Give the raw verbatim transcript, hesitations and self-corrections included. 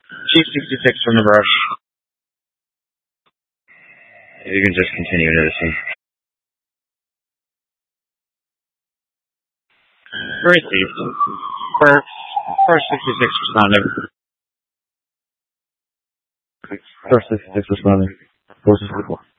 Chief sixty-six from the brush. You can just continue into the scene. Received. First, first sixty-six responding. First sixty-six responding. Forces report.